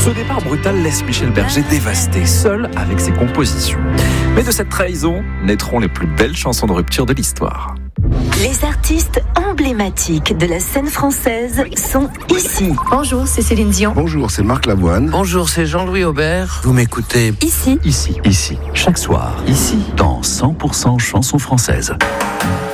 Ce départ brutal laisse Michel Berger dévasté, seul avec ses compositions. Mais de cette trahison naîtront les plus belles chansons de rupture de l'histoire. Les artistes emblématiques de la scène française sont ici. Bonjour, c'est Céline Dion. Bonjour, c'est Marc Lavoine. Bonjour, c'est Jean-Louis Aubert. Vous m'écoutez Ici. Ici, chaque soir, ici, dans 100% chansons françaises.